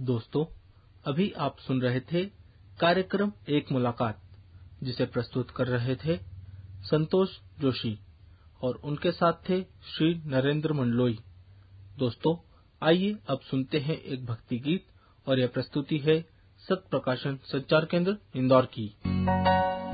दोस्तों, अभी आप सुन रहे थे कार्यक्रम एक मुलाकात, जिसे प्रस्तुत कर रहे थे संतोष जोशी और उनके साथ थे श्री नरेंद्र मंडलोई। दोस्तों, आइए अब सुनते हैं एक भक्ति गीत और यह प्रस्तुति है सत प्रकाशन संचार केंद्र इंदौर की।